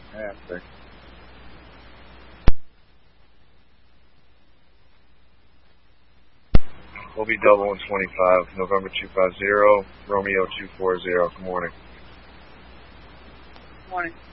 Yeah, thanks. We'll be double 125, November 250, Romeo 240. Good morning. Morning.